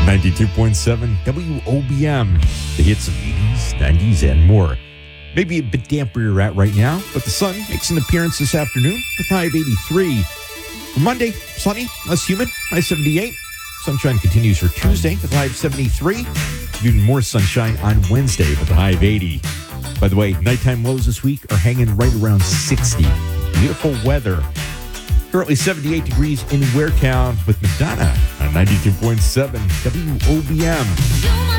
92.7 WOBM. The hits of 80s, 90s, and more. Maybe a bit damp where you're at right now, but the sun makes an appearance this afternoon with high of 83. For Monday, sunny, less humid, high 78. Sunshine continues for Tuesday with a high of 73. Even more sunshine on Wednesday with a high of 80. By the way, nighttime lows this week are hanging right around 60. Beautiful weather. Currently 78 degrees in Waretown with Madonna on 92.7 WOBM.